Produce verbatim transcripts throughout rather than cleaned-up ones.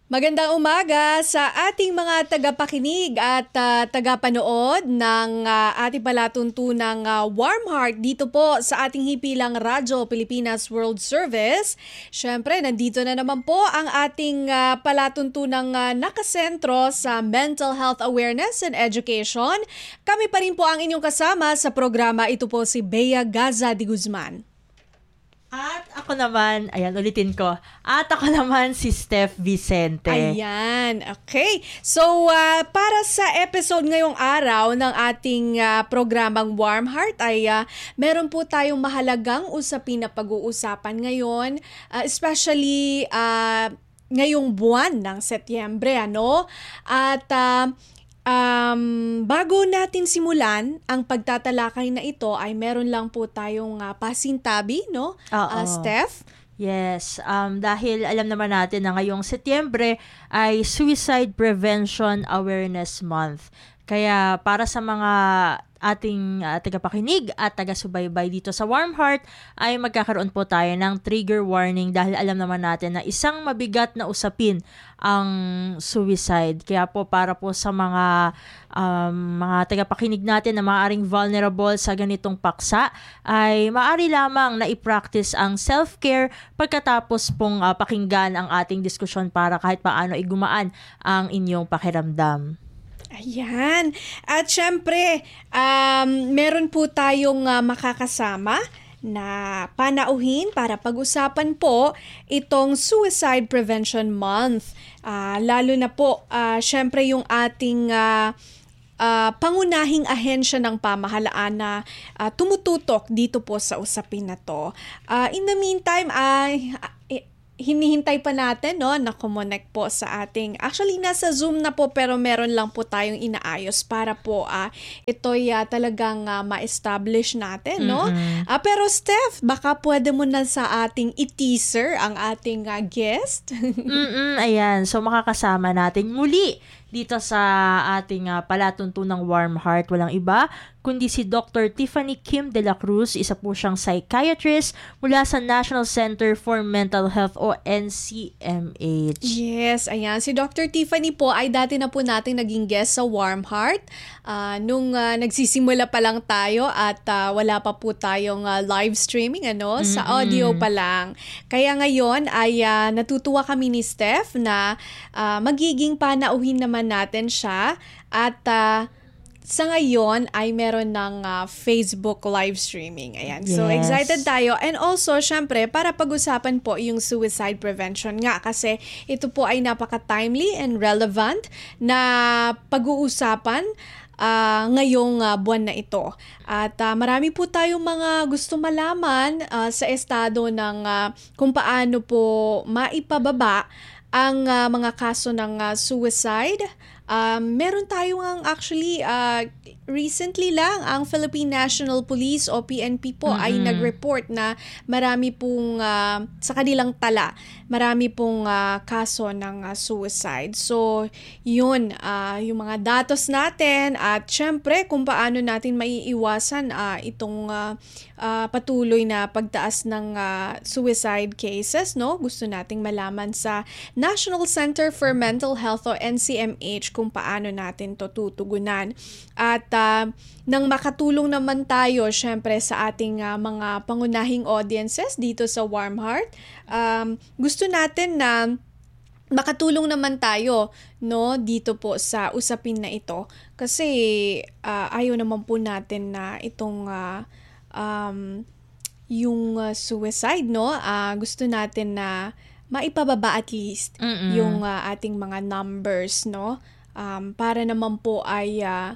Magandang umaga sa ating mga tagapakinig at ah, tagapanood ng ah, ating palatuntunang ah, Warm Heart dito po sa ating hipilang Radyo Pilipinas World Service. Siyempre, nandito na naman po ang ating ah, palatuntunang ah, nakasentro sa Mental Health Awareness and Education. Kami pa rin po ang inyong kasama sa programa. Ito po si Bea Gaza de Guzman. At ako naman, ayan, ulitin ko. At ako naman si Steph Vicente. Ayan, okay. So, ah, para sa episode ngayong araw ng ating ah, programang Warm Heart ay ah, meron po tayong mahalagang usapin na pag-uusapan ngayon, ah, especially ah, ngayong buwan ng Setyembre, ano? At ah, Um, bago natin simulan ang pagtatalakay na ito ay meron lang po tayong uh, pasintabi, no? Oo. Uh, Steph? Yes, um, dahil alam naman natin na ngayong Setyembre ay Suicide Prevention Awareness Month. Kaya para sa mga ating uh, tagapakinig at taga-subaybay dito sa Warm Heart ay magkakaroon po tayo ng trigger warning dahil alam naman natin na isang mabigat na usapin ang suicide. Kaya po para po sa mga um, mga tagapakinig natin na maaaring vulnerable sa ganitong paksa ay maaari lamang na i-practice ang self-care pagkatapos pong uh, pakinggan ang ating diskusyon para kahit paano igumaan ang inyong pakiramdam. Ayan. At syempre, um, meron po tayong uh, makakasama na panauhin para pag-usapan po itong Suicide Prevention Month. Uh, lalo na po, uh, syempre yung ating uh, uh, pangunahing ahensya ng pamahalaan na uh, tumututok dito po sa usapin na to. Uh, in the meantime, ay... Uh, hinihintay pa natin, no, na kumonek po sa ating, actually nasa Zoom na po pero meron lang po tayong inaayos para po uh, ito'y uh, talagang uh, ma-establish natin, no? Mm-hmm. Uh, pero Steph, baka pwede mo na sa ating i-teaser ang ating uh, guest. Mm-mm, ayan, so makakasama natin muli dito sa ating uh, palatuntunang Warm Heart, walang iba kundi si Doctor Tiffany Kim de la Cruz, isa po siyang psychiatrist mula sa National Center for Mental Health o N C M H. Yes, ayan. Si Doctor Tiffany po ay dati na po nating naging guest sa Warm Heart. Uh, nung uh, nagsisimula pa lang tayo at uh, wala pa po tayong uh, live streaming, ano, mm-hmm. sa audio pa lang. Kaya ngayon ay uh, natutuwa kami ni Steph na uh, magiging panauhin naman natin siya at uh, sa ngayon ay meron ng uh, Facebook live streaming. Ayan. So Yes. excited tayo. And also, syempre, para pag-usapan po yung suicide prevention nga kasi ito po ay napaka-timely and relevant na pag-uusapan uh, ngayong uh, buwan na ito. At uh, marami po tayong mga gusto malaman uh, sa estado ng uh, kung paano po maipababa ang uh, mga kaso ng uh, suicide. Um, meron tayong ang actually uh, recently lang ang Philippine National Police o P N P po mm-hmm. ay nag-report na marami pong uh, sa kanilang tala marami pong uh, kaso ng uh, suicide. So yun uh, yung mga datos natin at syempre kung paano natin maiiwasan uh, itong uh, uh, patuloy na pagtaas ng uh, suicide cases, no? Gusto nating malaman sa National Center for Mental Health o N C M H kung paano natin to tutugunan. At uh, nang makatulong naman tayo syempre sa ating uh, mga pangunahing audiences dito sa Warm Heart, um, gusto natin na makatulong naman tayo, no, dito po sa usapin na ito kasi uh, ayaw naman po natin na itong uh, um, yung uh, suicide, no, uh, gusto natin na maipababa at least Mm-mm. yung uh, ating mga numbers, no, um, para naman po ay uh,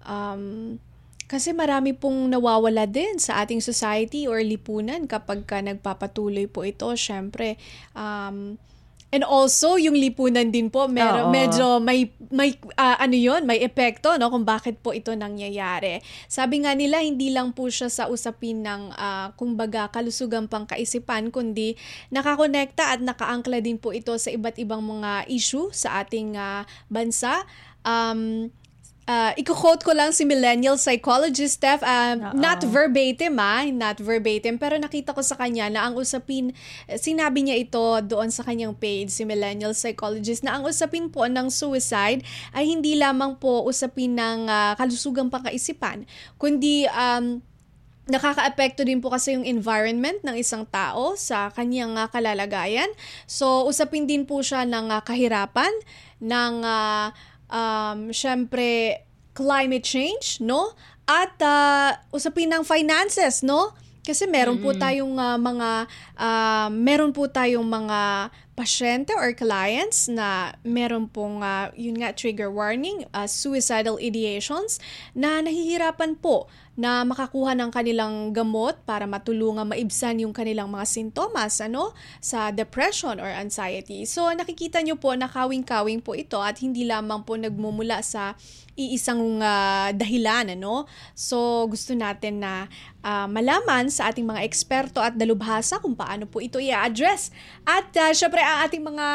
um, kasi marami pong nawawala din sa ating society or lipunan kapag ka nagpapatuloy po ito, syempre. Um, and also, yung lipunan din po, mer- Oo. medyo may, may uh, ano yun, may epekto, no, kung bakit po ito nangyayari. Sabi nga nila, hindi lang po siya sa usapin ng, uh, kumbaga, kalusugang pangkaisipan, kundi nakakonekta at nakaangkla din po ito sa iba't ibang mga issue sa ating uh, bansa. Um, Uh, iko-quote ko lang si millennial psychologist Steph, uh, Oo. not verbatim ah, not verbatim, pero nakita ko sa kanya na ang usapin, sinabi niya ito doon sa kanyang page, si millennial psychologist, na ang usapin po ng suicide ay hindi lamang po usapin ng uh, kalusugang pangkaisipan, kundi um, nakakaapekto din po kasi yung environment ng isang tao sa kanyang uh, kalalagayan. So, usapin din po siya ng uh, kahirapan, ng uh, um, syempre, climate change, no? At uh, usapin ng finances, no? Kasi meron po tayong uh, mga uh, meron po tayong mga pasyente or clients na meron pong uh, yun nga trigger warning, uh, suicidal ideations, na nahihirapan po na makakuha ng kanilang gamot para matulungan maibsan yung kanilang mga sintomas ano sa depression or anxiety. So nakikita nyo po na kawing-kawing po ito at hindi lamang po nagmumula sa iisang uh, dahilan ano. So gusto natin na uh, malaman sa ating mga eksperto at dalubhasa kung paano po ito i-address. At uh, syempre ang ating mga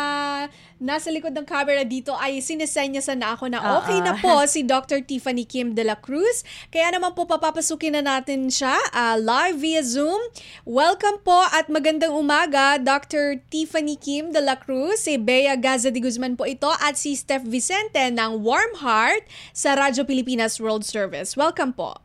nasa likod ng camera dito ay sinesenyasan na ako na okay na po si Doctor Tiffany Kim de la Cruz. Kaya naman po papapasukin na natin siya uh, live via Zoom. Welcome po at magandang umaga, Doctor Tiffany Kim de la Cruz. Si Bea Gaza de Guzman po ito at si Steph Vicente ng Warm Heart sa Radyo Pilipinas World Service. Welcome po.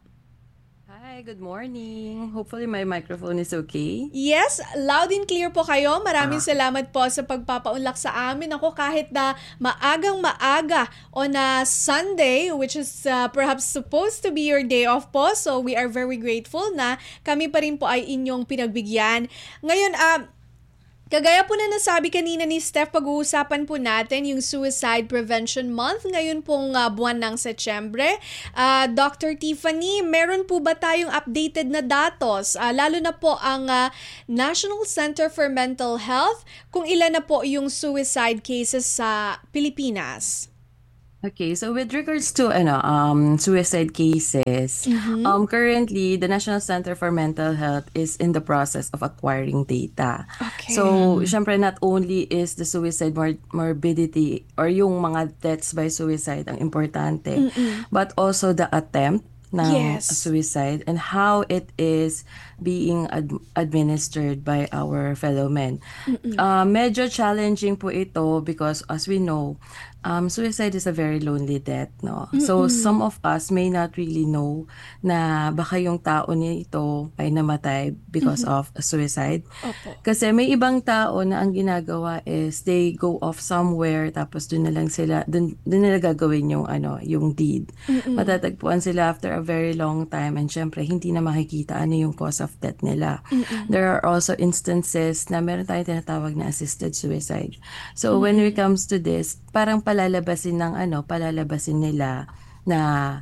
Hi, good morning. Hopefully my microphone is okay. Yes, loud and clear po kayo. Maraming ah. salamat po sa pagpapaunlak sa amin. Ako kahit na maagang maaga on a Sunday, which is uh, perhaps supposed to be your day off po. So we are very grateful na kami pa rin po ay inyong pinagbigyan. Ngayon, uh, kagaya po na nasabi kanina ni Steph, pag-uusapan po natin yung Suicide Prevention Month ngayon pong uh, buwan ng Setyembre. Uh, Doctor Tiffany, meron po ba tayong updated na datos? Uh, lalo na po ang uh, National Center for Mental Health, kung ilan na po yung suicide cases sa Pilipinas? Okay, so with regards to ano, um, suicide cases, mm-hmm. um, currently, the National Center for Mental Health is in the process of acquiring data. Okay. So, syempre, not only is the suicide mor- morbidity or yung mga deaths by suicide ang importante, Mm-mm. but also the attempt ng yes. suicide and how it is being ad- administered by our fellow men. Uh, medyo challenging po ito because as we know, um, suicide is a very lonely death, no? Mm-mm. So some of us may not really know na baka yung tao nito ay namatay because Mm-mm. of suicide. Opo. Kasi may ibang tao na ang ginagawa is they go off somewhere tapos doon na lang sila doon doon nila gagawin yung ano, yung deed. Mm-mm. Matatagpuan sila after a very long time and syempre hindi na makikita ano yung cause of death nila. Mm-mm. There are also instances na meron tayong tinatawag na assisted suicide. So mm-hmm. when it comes to this, parang palalabasin ng ano, palalabasin nila na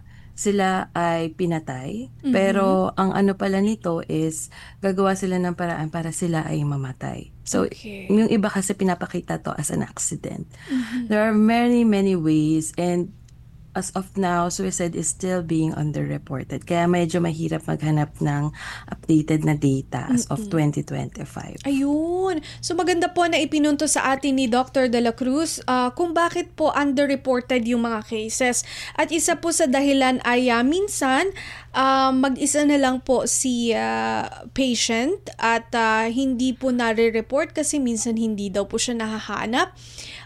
sila ay pinatay, mm-hmm. pero ang ano pala nito is gagawa sila ng paraan para sila ay mamatay. So okay. yung iba kasi pinapakita to as an accident. Mm-hmm. There are many many ways and as of now, suicide is still being underreported. Kaya medyo mahirap maghanap ng updated na data as of twenty twenty-five. Ayun. So maganda po na ipinunto sa atin ni Doctor De La Cruz uh, kung bakit po underreported yung mga cases. At isa po sa dahilan ay uh, minsan uh, mag-isa na lang po si uh, patient at uh, hindi po nare-report kasi minsan hindi daw po siya nahahanap.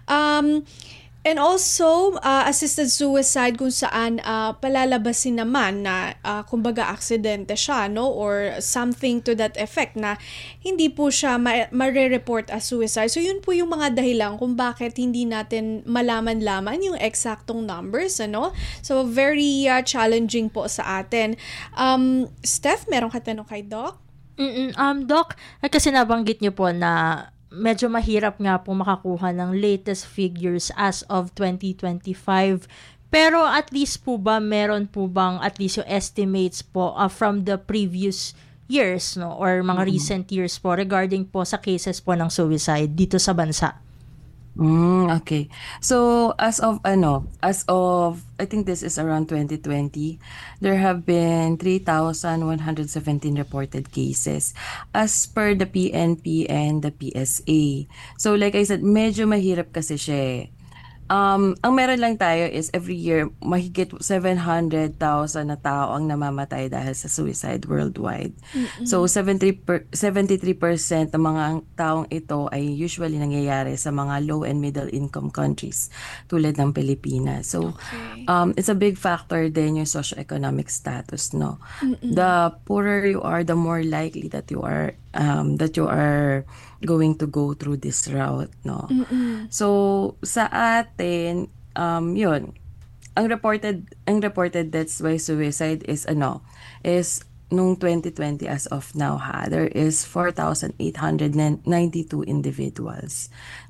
Um... And also, uh, assisted suicide kung saan uh, palalabasin naman na uh, kumbaga aksidente siya, no? Or something to that effect na hindi po siya ma- ma-report as suicide. So yun po yung mga dahilan kung bakit hindi natin malaman-laman yung eksaktong numbers, ano? So very uh, challenging po sa atin. Um, Steph, meron ka tanong kay Doc? Mm-mm. Um, Doc, kasi nabanggit niyo po na medyo mahirap nga po makakuha ng latest figures as of twenty twenty-five. Pero at least po ba, meron po bang at least yung estimates po uh, from the previous years, no? Or mga mm-hmm. recent years po regarding po sa cases po ng suicide dito sa bansa? Mm, okay. So, as of, ano, as of, I think this is around twenty twenty, there have been three thousand one hundred seventeen reported cases as per the P N P and the P S A. So, like I said, medyo mahirap kasi siya eh. Um, ang meron lang tayo is every year, mahigit seven hundred thousand na tao ang namamatay dahil sa suicide worldwide. So, seventy per, seventy-three percent ng mga taong ito ay usually nangyayari sa mga low and middle income countries tulad ng Pilipinas. So, Okay. um, it's a big factor din yung socioeconomic status, no? The poorer you are, the more likely that you are um, that you are going to go through this route, no? So, sa atin, um, yun, ang reported, ang reported deaths by suicide is ano, is nung twenty twenty as of now ha, there is four thousand eight hundred ninety-two individuals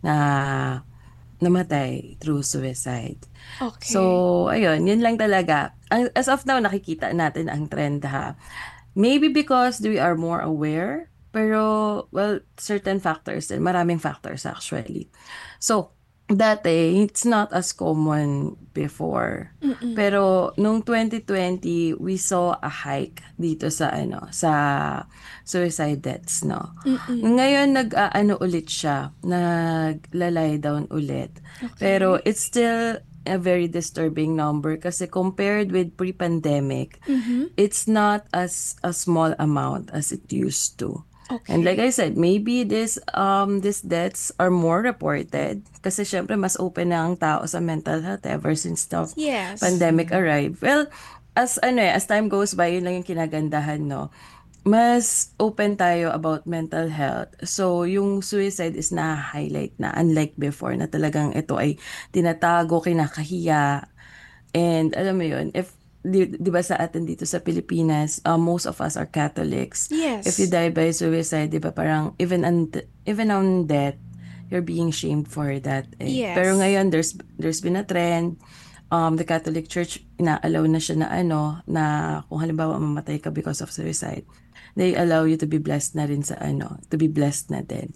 na namatay through suicide. Okay. So, ayun, yun lang talaga. Ang- As of now, nakikita natin ang trend ha. Maybe because we are more aware, pero, well, certain factors din. Maraming factors actually. So, dati, it's not as common before. Pero, nung twenty twenty, we saw a hike dito sa, ano, sa suicide deaths, no? Ngayon, nag-ano ulit siya, naglalay down ulit. Pero, it's still a very disturbing number kasi compared with pre-pandemic, it's not as a small amount as it used to. Okay. And like I said, maybe this um these deaths are more reported kasi syempre mas open na ang tao sa mental health ever since the Yes. pandemic arrived. Well, as ano eh, as time goes by, yun lang yung kinagandahan, no? Mas open tayo about mental health. So, yung suicide is na-highlight na, unlike before, na talagang ito ay tinatago, kinakahiya. And alam mo yun, if, di, di ba sa atin dito sa Pilipinas, uh, most of us are Catholics. Yes. If you die by suicide, di ba parang even on, even on death, you're being shamed for that. Eh. Yes. Pero ngayon, there's, there's been a trend. Um, the Catholic Church, ina-allow na siya na ano, na kung halimbawa mamatay ka because of suicide, they allow you to be blessed na rin sa ano, to be blessed na din.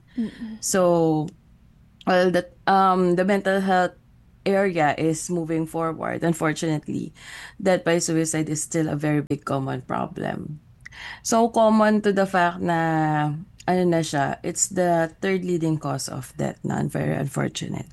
So, well, that um the mental health area is moving forward. Unfortunately, death by suicide is still a very big common problem. So common to the fact na ano na siya, it's the third leading cause of death na, very unfortunate.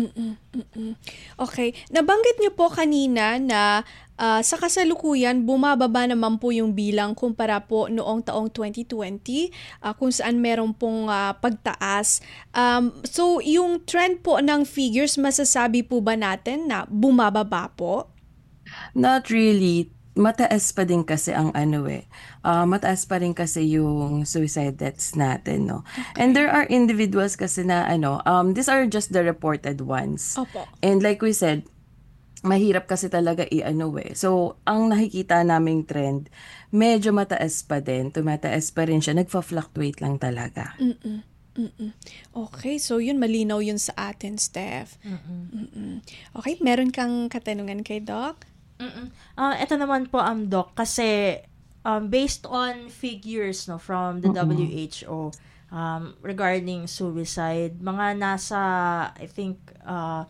Okay. Nabanggit niyo po kanina na ah, sa kasalukuyan, bumababa naman po yung bilang kumpara po noong taong twenty twenty, ah, kung saan meron pong ah, pagtaas. Um, so, yung trend po ng figures, masasabi po ba natin na bumababa po? Not really. Mataas pa din kasi ang ano eh. Ah, mataas pa rin kasi yung suicide deaths natin, no? And there are individuals kasi na ano, um, these are just the reported ones. Opo. And like we said, mahirap kasi talaga i-ano eh. So, ang nakikita naming trend, medyo mataas pa din. Tumataas pa rin siya. Nagfa-fluctuate lang talaga. Mm-mm. Mm-mm. Okay, so yun, malinaw yun sa atin, Steph. Mm-mm. Okay, meron kang katanungan kay Doc? Mm-mm. Ah, ito naman po ang doc kasi um, based on figures no from the W H O um, regarding suicide, mga nasa I think uh,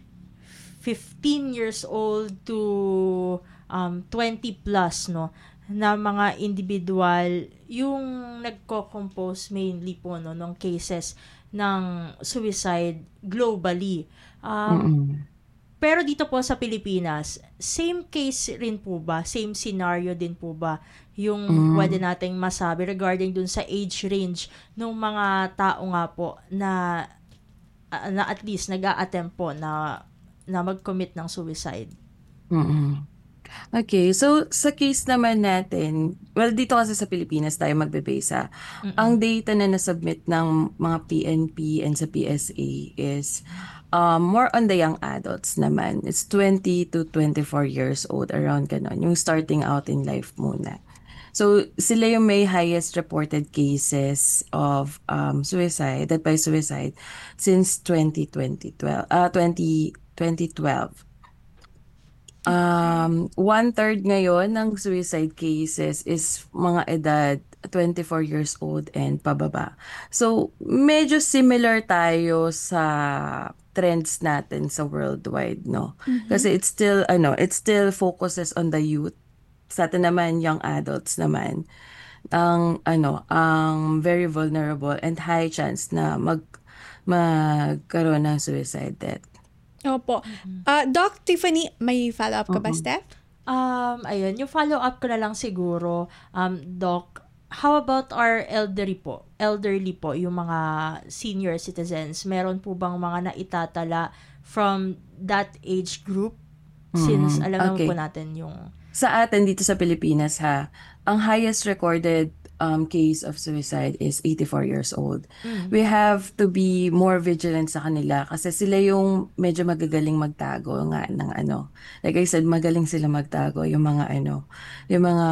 fifteen years old to um, twenty plus no na mga individual yung nagko-compose mainly po no ng cases ng suicide globally. Um, Mm-mm. Pero dito po sa Pilipinas, same case rin po ba? Same scenario din po ba yung Mm. pwede nating masabi regarding dun sa age range ng mga tao nga po na ah, na at least nag-a-attempt po na na mag-commit ng suicide? Mm-mm. Okay, so sa case naman natin, well, dito kasi sa Pilipinas tayo magbe-base ha. Ang data na nasubmit ng mga P N P and sa P S A is um, more on the young adults naman. It's twenty to twenty-four years old, around ganon. Yung starting out in life muna. So, sila yung may highest reported cases of um, suicide, death by suicide, since twenty twelve. Uh, twenty twelve. Um, one-third ngayon ng suicide cases is mga edad twenty-four years old and pababa. So, medyo similar tayo sa trends natin sa worldwide, no? Kasi it's still, ano, it still focuses on the youth. Sa atin naman, young adults naman, ang, ano, ang very vulnerable and high chance na mag, magkaroon ng suicide death. Opo. Ah, Doc Tiffany, may follow-up ka ba, Oo. Steph? Um, ayun, yung follow-up ko na lang siguro, um, Doc, how about our elderly po? Elderly po, yung mga senior citizens, meron po bang mga naitatala from that age group? Since Mm, alam naman po okay. natin yung... Sa atin dito sa Pilipinas ha, ang highest recorded um, case of suicide is eighty-four years old. Mm. We have to be more vigilant sa kanila kasi sila yung medyo magagaling magtago nga ng ano. Like I said, magaling sila magtago yung mga ano, yung mga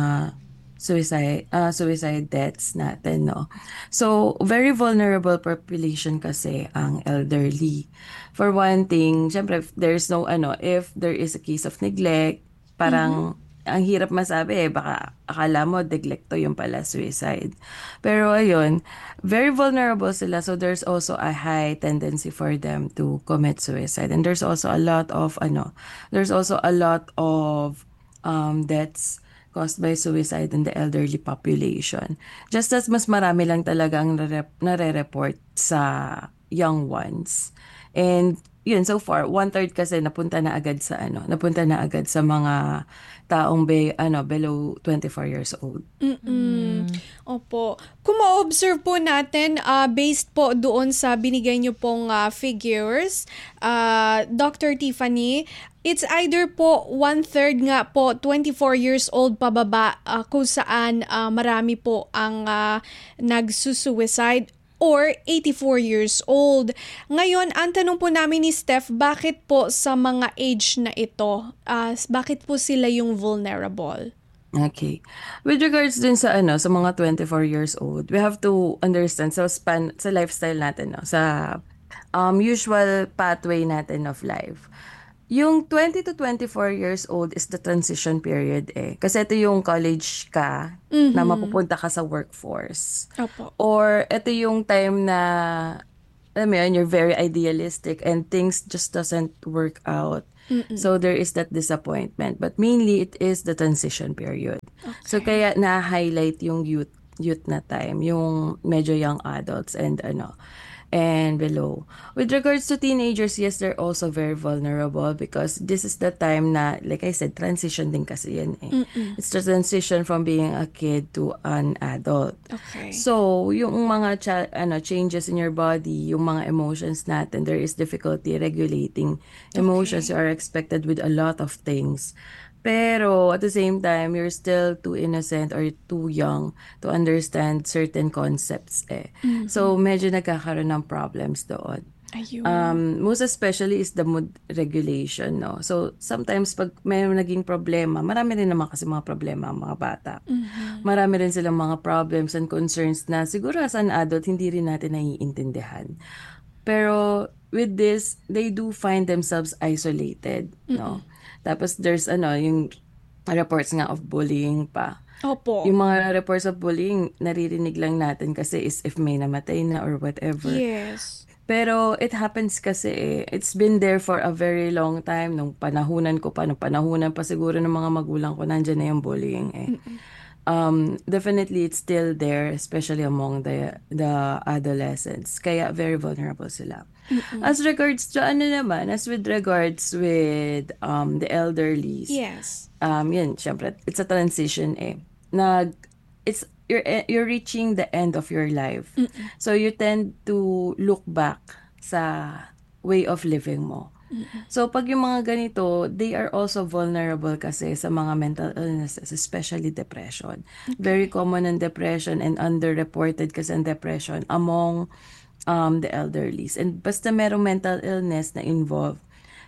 suicide uh, suicide deaths natin, no. So, very vulnerable population kasi ang elderly. For one thing, syempre if there's no ano, if there is a case of neglect, parang ang hirap masabi eh, baka akala mo neglecto yung pala suicide. Pero ayun, very vulnerable sila, so there's also a high tendency for them to commit suicide. And there's also a lot of ano, there's also a lot of um, deaths caused by suicide in the elderly population. Just as mas marami lang talaga ang nare- nare-report sa young ones. And yun, so far, one-third kasi napunta na agad sa ano, napunta na agad sa mga taong be, ano, below twenty-four years old. Mm. Opo. Kung ma-observe po natin, ah, based po doon sa binigay niyo pong ah, figures, ah, Doctor Tiffany, it's either po one-third nga po twenty-four years old pababa ah, kung saan ah, marami po ang ah, nagsusuicide or eighty-four years old. Ngayon, ang tanong po namin ni Steph, bakit po sa mga age na ito, ah, bakit po sila yung vulnerable? Okay. With regards dun sa ano, sa mga twenty-four years old, we have to understand sa span, sa lifestyle natin, no, sa um, usual pathway natin of life. Yung twenty to twenty-four years old is the transition period eh. Kasi ito yung college ka na mapupunta ka sa workforce. Opo. Or ito yung time na, alam mo yun, you're very idealistic and things just doesn't work out. So there is that disappointment. But mainly, it is the transition period. So kaya na-highlight yung youth youth na time, yung medyo young adults and ano, and below. With regards to teenagers, yes, they're also very vulnerable because this is the time na, like I said, transition din kasi yan eh. It's the transition from being a kid to an adult. Okay. So, yung mga cha- ano, changes in your body, yung mga emotions natin, there is difficulty regulating emotions. You are expected with a lot of things. Pero at the same time, you're still too innocent or too young to understand certain concepts eh. So, medyo nagkakaroon ng problems doon. Ayun. Um, most especially is the mood regulation, no? So, sometimes pag may naging problema, marami rin naman kasi mga problema ang mga bata. Marami rin silang mga problems and concerns na siguro as an adult, hindi rin natin naiintindihan. Pero with this, they do find themselves isolated, no? Tapos there's ano, yung reports nga of bullying pa. Opo. Yung mga reports of bullying, naririnig lang natin kasi is if may namatay na or whatever. Yes. Pero it happens kasi eh. It's been there for a very long time. Nung panahunan ko pa, nung panahunan pa siguro ng mga magulang ko, nandyan na yung bullying eh. Um, definitely it's still there, especially among the the adolescents. Kaya very vulnerable sila. As regards to ano naman, as with regards with um the elderlies, Yes. um yun, syempre, it's a transition eh. Nag, it's, you're, you're reaching the end of your life. So you tend to look back sa way of living mo. So pag yung mga ganito, they are also vulnerable kasi sa mga mental illnesses, especially depression. Very common in depression and underreported kasi ang depression among um, the elderlies. And basta merong mental illness na involved,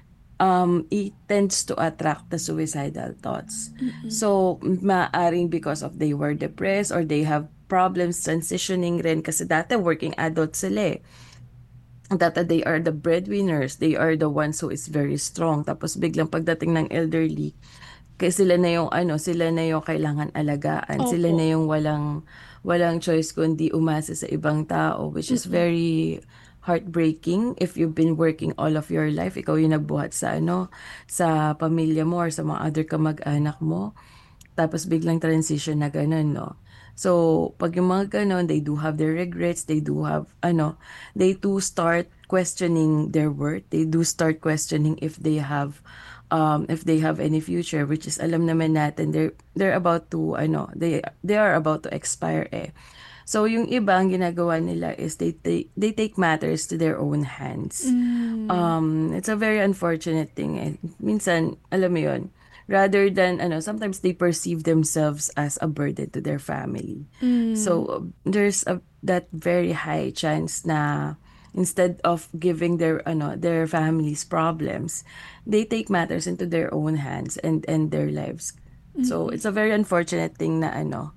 um, it tends to attract the suicidal thoughts. So, maaring because of they were depressed or they have problems transitioning rin kasi dati working adults sila eh. Dati they are the breadwinners, they are the ones who is very strong. Tapos biglang pagdating ng elderly, kasi sila na yung ano, sila na yung kailangan alagaan. Opo. Sila na yung walang walang choice kundi umasa sa ibang tao, which is very heartbreaking if you've been working all of your life. Ikaw yung nagbuhat sa ano, sa pamilya mo or sa mga other kamag-anak mo. Tapos biglang transition na ganun, no? So, pag yung mga ganon, they do have their regrets, they do have, ano, they do start questioning their worth, they do start questioning if they have, um, if they have any future, which is alam naman natin, they're, they're about to, ano, they, they are about to expire eh. So, yung iba, ang ginagawa nila is they take, they take matters to their own hands. Um, it's a very unfortunate thing. Eh. Minsan, alam mo yun, rather than, ano, sometimes they perceive themselves as a burden to their family. So, there's a, that very high chance na instead of giving their, ano, their family's problems, they take matters into their own hands and end their lives. So, it's a very unfortunate thing na, ano,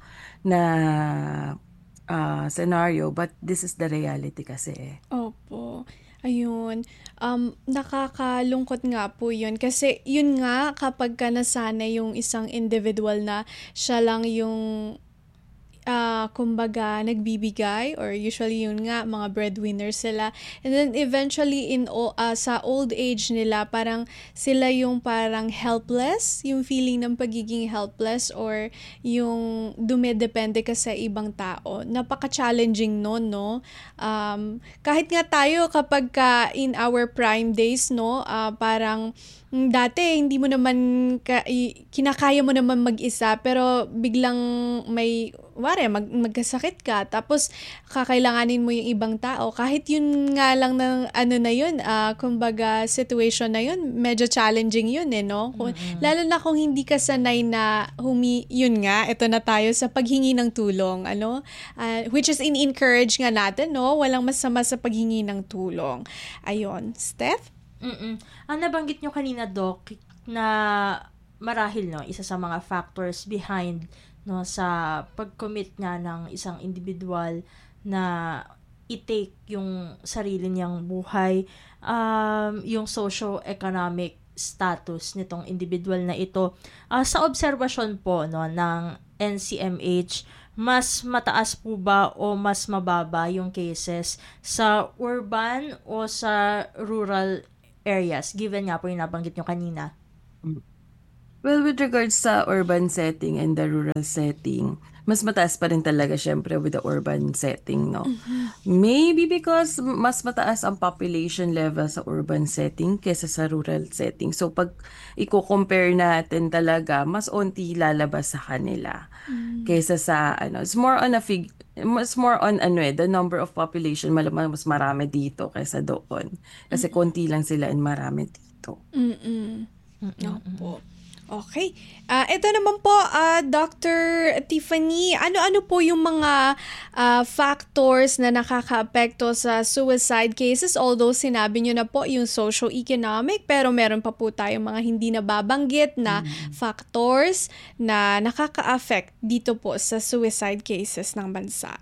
na uh, scenario, but this is the reality kasi eh. Opo. Ayun. Um, nakakalungkot nga po yun. Kasi yun nga, kapag ka nasanay yung isang individual na siya lang yung ah kumbaga nagbibigay, or usually yun nga mga breadwinners sila, and then eventually in o ah, sa old age nila parang sila yung parang helpless, yung feeling ng pagiging helpless, or yung dumedepende ka sa ibang tao. Napaka-challenging nun, no? Um, kahit nga tayo kapag ka in our prime days, no, ah, parang mm, dati hindi mo naman ka, i- kinakaya mo naman mag-isa, pero biglang may wari mag, magkasakit ka, tapos kakailanganin mo yung ibang tao, kahit yun nga lang ng ano na yun, ah, kumbaga situation na yun, medyo challenging yun eh, no? Kung, lalo na kung hindi ka sanay na humi, yun nga, ito na tayo sa paghingi ng tulong, ano? Ah, which is in-encourage nga natin, no? Walang masama sa paghingi ng tulong. Ayun. Steph? Mm-mm. Ang nabanggit nyo kanina, Doc, na marahil, no, isa sa mga factors behind, no, sa pag-commit nga ng isang individual na i-take yung sarili niyang buhay, um, yung socio-economic status nitong individual na ito. Ah, sa obserbasyon po, no, ng N C M H, mas mataas po ba o mas mababa yung cases sa urban o sa rural areas, given nga po yung nabanggit nyo kanina? Well, with regards sa urban setting and the rural setting, mas mataas pa rin talaga syempre with the urban setting, no? Maybe because mas mataas ang population level sa urban setting kesa sa rural setting. So, pag i-compare natin talaga, mas onti lalabas sa kanila kesa sa, ano, it's more on a fig, mas more on, ano eh, the number of population, malamang mas marami dito kesa doon. Kasi konti lang sila and marami dito. Mm-mm. Opo. Okay. Ah, ito naman po, ah, Doctor Tiffany, ano-ano po yung mga ah, factors na nakakaapekto sa suicide cases? Although sinabi nyo na po yung socio-economic, pero meron pa po tayong mga hindi nababanggit na factors na nakaka-affect dito po sa suicide cases ng bansa.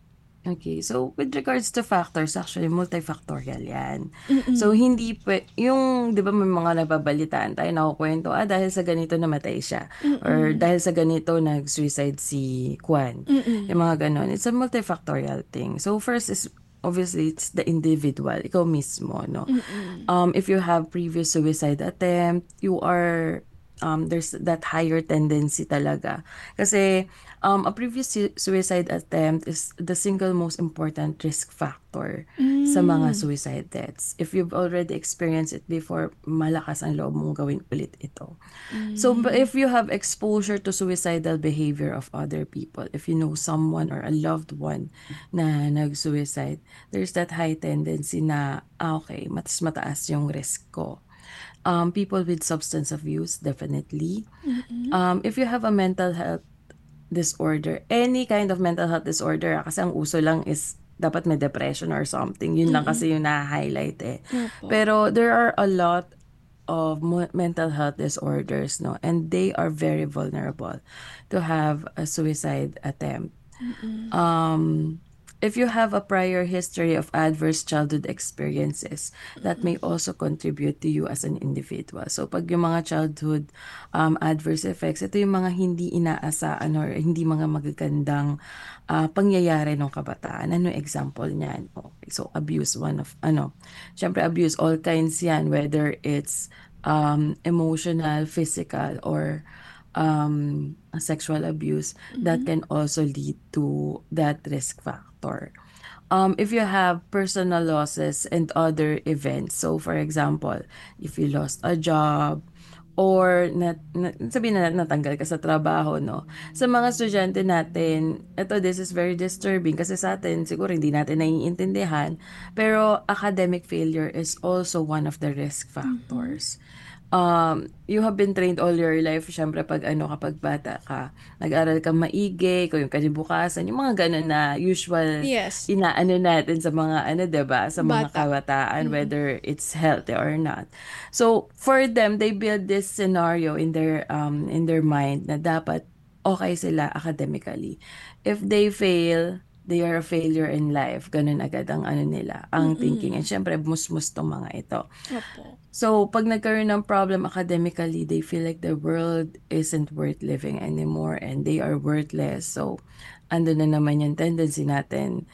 Okay, so with regards to factors, actually multifactorial yan. So hindi pwe, yung 'di ba may mga nababalitaan tayo nakukwento, ah dahil sa ganito namatay siya or dahil sa ganito nag-suicide si Kwan. Yung mga ganon. It's a multifactorial thing. So first is obviously it's the individual, ikaw mismo, no. Um if you have previous suicide attempt, you are um there's that higher tendency talaga. Kasi um a previous su- suicide attempt is the single most important risk factor sa mga suicide deaths. If you've already experienced it before, malakas ang loob mong gawin ulit ito. So but if you have exposure to suicidal behavior of other people, if you know someone or a loved one na nag-suicide, there's that high tendency na ah, okay, mas mataas yung risk ko. Um, people with substance abuse, definitely. Um, if you have a mental health disorder, any kind of mental health disorder, kasi ang uso lang is dapat may depression or something. Yun lang kasi yung na-highlight eh. Opo. Pero there are a lot of mo- mental health disorders, no? And they are very vulnerable to have a suicide attempt. Um, if you have a prior history of adverse childhood experiences, that may also contribute to you as an individual. So, pag yung mga childhood um, adverse effects, ito yung mga hindi inaasaan or hindi mga magagandang ah, pangyayari ng kabataan. Ano yung example niyan? Okay, so, abuse, one of, ano, syempre abuse, all kinds yan, whether it's um, emotional, physical, or um, sexual abuse, that can also lead to that risk factor. Um, if you have personal losses and other events, so for example, if you lost a job, or nat, na, sabihin na natin natanggal ka sa trabaho, no? Sa mga estudyante natin, ito, this is very disturbing kasi sa atin, siguro hindi natin naiintindihan, pero academic failure is also one of the risk factors. Um, you have been trained all your life, syempre pag ano, kapag bata ka, nag-aral ka maigi, kung yung kalibukasan, yung mga ganun na usual Yes. inaano natin sa mga ano, 'di ba, sa mga Bata. kabataan, whether it's healthy or not. So for them, they build this scenario in their um in their mind na dapat okay sila academically. If they fail, they are a failure in life. Ganun agad ang ano nila, ang thinking. And syempre, musmus tong mga ito. Opo. So, pag nagkaroon ng problem academically, they feel like the world isn't worth living anymore and they are worthless. So, ando na naman yung tendency natin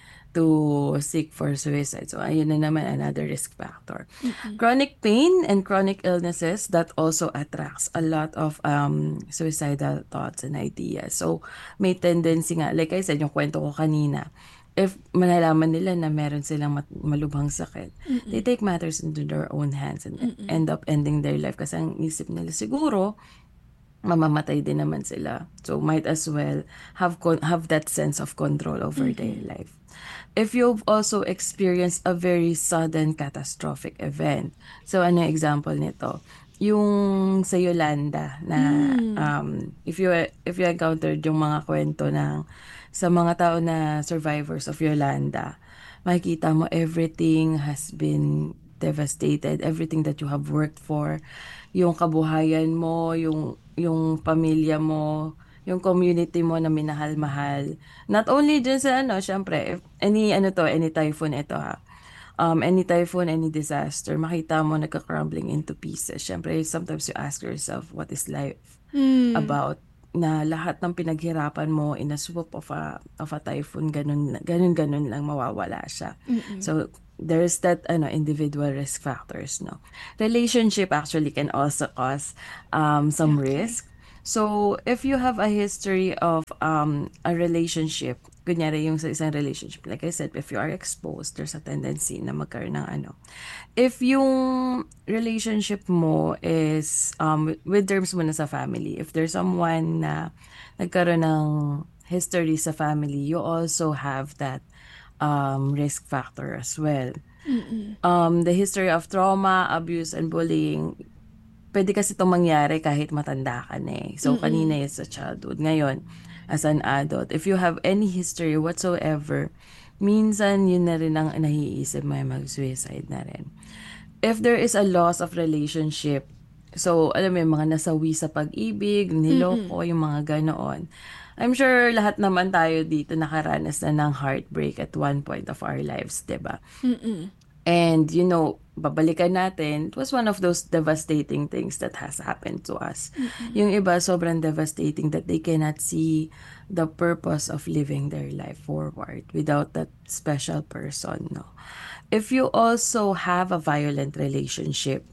to seek for suicide. So, ayun na naman another risk factor. Chronic pain and chronic illnesses, that also attracts a lot of um, suicidal thoughts and ideas. So, may tendency nga, like I said, yung kwento ko kanina, if malalaman nila na meron silang mat- malubhang sakit, they take matters into their own hands and end up ending their life kasi ang isip nila siguro mamamatay din naman sila. So might as well have con- have that sense of control over their life. If you've also experienced a very sudden catastrophic event. So ano yung example nito? Yung sa Yolanda na um if you if you encountered yung mga kwento ng sa mga tao na survivors of Yolanda, makikita mo everything has been devastated, everything that you have worked for, yung kabuhayan mo, yung yung pamilya mo, yung community mo na minahal-mahal. Not only dun sa ano, syempre, if any ano to, any typhoon ito ha. Um, any typhoon, any disaster, makita mo nagka-crumbling into pieces. Syempre, sometimes you ask yourself, what is life about? Na lahat ng pinaghirapan mo in a swoop of a of a typhoon, ganun ganun ganun lang mawawala siya. So there's that ano individual risk factors, no. Relationship actually can also cause um some risk. So if you have a history of um a relationship, kunyari yung sa isang relationship, like I said, if you are exposed, there's a tendency na magkaroon ng ano. If yung relationship mo is um with terms mo na sa family, if there's someone na nagkaroon ng history sa family, you also have that um risk factor as well. Um the history of trauma, abuse, and bullying, pwede kasi itong mangyari kahit matanda ka na eh. So, kanina is sa childhood. Ngayon, as an adult, if you have any history whatsoever, minsan yun na rin ang naiisip mo, mag-suicide na rin. If there is a loss of relationship, so, alam mo yung mga nasawi sa pag-ibig, niloko, yung mga ganoon. I'm sure lahat naman tayo dito nakaranas na ng heartbreak at one point of our lives, diba? And, you know, babalikan natin, it was one of those devastating things that has happened to us. Yung iba, sobrang devastating that they cannot see the purpose of living their life forward without that special person, no? If you also have a violent relationship,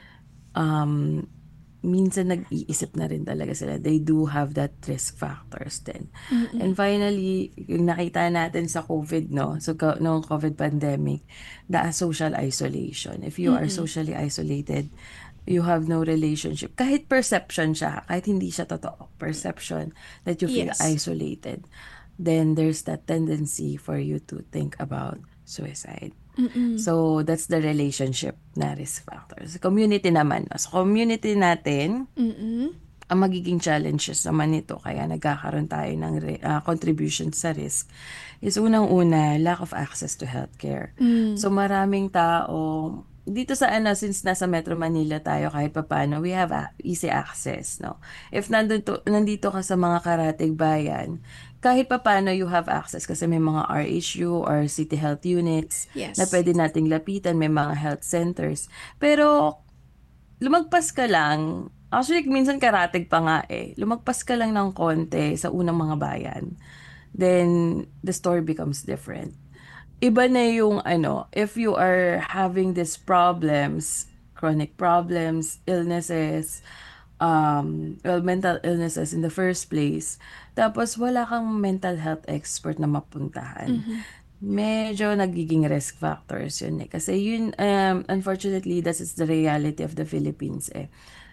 um, minsan nag-iisip na rin talaga sila. They do have that risk factors then. And finally, yung nakita natin sa COVID, no? So, ka- noong COVID pandemic, the social isolation. If you are socially isolated, you have no relationship. Kahit perception siya, kahit hindi siya totoo, perception that you feel Yes. isolated, then there's that tendency for you to think about suicide. So, that's the relationship na risk factors. Community naman. No? Sa community natin, ang magiging challenges naman nito, kaya nagkakaroon tayo ng re- ah, contribution sa risk, is unang-una, lack of access to healthcare. So, maraming tao, dito sa ano, since nasa Metro Manila tayo, kahit papano, we have a- easy access, no? If nandito, nandito ka sa mga karatig bayan, kahit papano you have access kasi may mga R H U or city health units Yes. na pwede nating lapitan, may mga health centers. Pero lumagpas ka lang, actually minsan karatig pa nga eh, lumagpas ka lang ng konti sa unang mga bayan, then the story becomes different. Iba na yung ano, if you are having these problems, chronic problems, illnesses, um, well, mental illnesses in the first place, tapos wala kang mental health expert na mapuntahan, medyo nagiging risk factors yun eh. Kasi yun, um, unfortunately, that is the reality of the Philippines eh.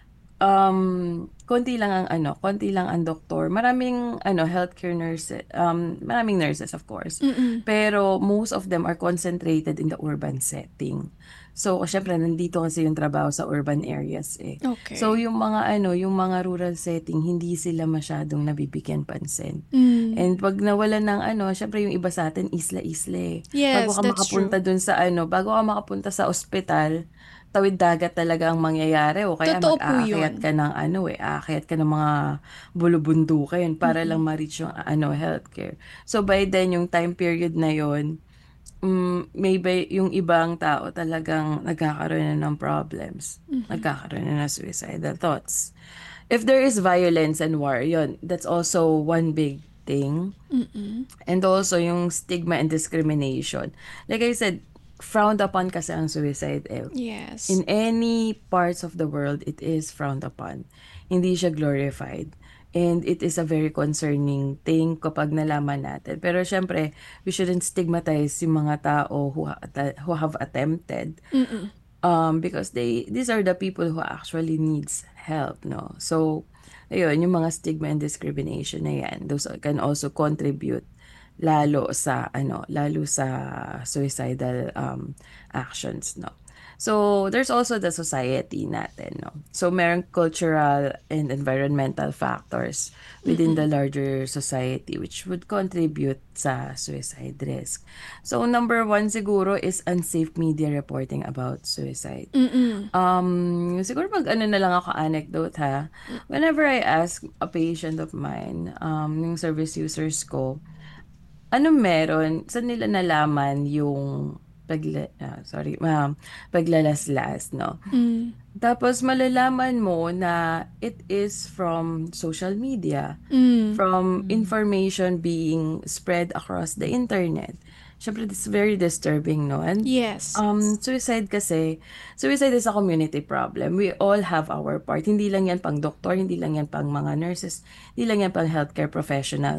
Um, konti lang ang ano, konti lang ang doktor. Maraming ano, healthcare nurses, um, maraming nurses of course. Pero most of them are concentrated in the urban setting. So, syempre, nandito kasi yung trabaho sa urban areas eh. Okay. So, yung mga ano, yung mga rural setting, hindi sila masyadong nabibigyan pansin. Mm. And pag nawalan ng ano, syempre yung iba sa atin, isla-isla eh. Yes, bago ka that's makapunta dun sa ano, bago ka makapunta sa ospital, tawid dagat talaga ang mangyayari o kaya Totoo po mag-aakyat yun. ka ng ano eh, aakyat ka ng mga bulubundukin para lang ma-reach yung ano, healthcare. So by then, yung time period na yon, mm, maybe yung ibang tao talagang nagkakaroon na ng problems. Nagkakaroon na ng suicidal thoughts. If there is violence and war, yun, that's also one big thing. And also yung stigma and discrimination. Like I said, frowned upon kasi ang suicide eh. Yes. In any parts of the world, it is frowned upon. Hindi siya glorified. And it is a very concerning thing kapag nalaman natin. Pero syempre, we shouldn't stigmatize yung mga tao who, ha- who have attempted. Um, because they these are the people who actually needs help, no? So, ayun, yung mga stigma and discrimination na yan, those can also contribute lalo sa ano lalo sa suicidal um actions, no. So there's also the society natin, no. So merong cultural and environmental factors within the larger society which would contribute sa suicide risk. So number one siguro is unsafe media reporting about suicide. Um siguro pag ano na lang ako anecdote ha. Whenever I ask a patient of mine, um yung service users ko, ano meron, saan nila nalaman yung pagla, ah, sorry, um, paglalaslas, no? Tapos malalaman mo na it is from social media, from information being spread across the internet. Syempre, it's very disturbing, no? And Yes. um, suicide kasi, suicide is a community problem. We all have our part. Hindi lang yan pang doktor, hindi lang yan pang mga nurses, hindi lang yan pang healthcare professional.